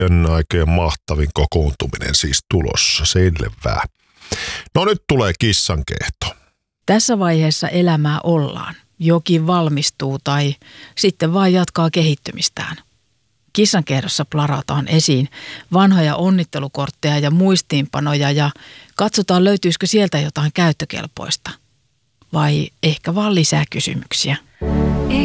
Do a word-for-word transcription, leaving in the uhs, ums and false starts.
ennen aikojen mahtavin kokoontuminen siis tulossa, selvää. No nyt tulee kissankehto. Tässä vaiheessa elämää ollaan. Jokin valmistuu tai sitten vaan jatkaa kehittymistään. Kissankehdossa plarataan esiin vanhoja onnittelukortteja ja muistiinpanoja ja katsotaan löytyisikö sieltä jotain käyttökelpoista. Vai ehkä vaan lisää kysymyksiä.